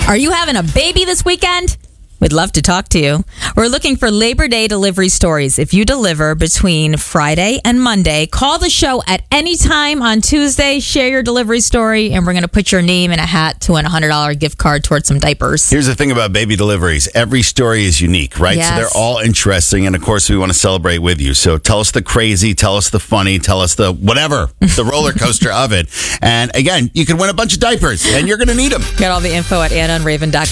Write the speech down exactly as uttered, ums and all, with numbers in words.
Are you having a baby this weekend? We'd love to talk to you. We're looking for Labor Day delivery stories. If you deliver between Friday and Monday, call the show at any time on Tuesday, share your delivery story, and we're going to put your name in a hat to win a one hundred dollars gift card towards some diapers. Here's the thing about baby deliveries. Every story is unique, right? Yes. So they're all interesting. And of course, we want to celebrate with you. So tell us the crazy, tell us the funny, tell us the whatever, the roller coaster of it. And again, you can win a bunch of diapers and you're going to need them. Get all the info at anna and raven dot com.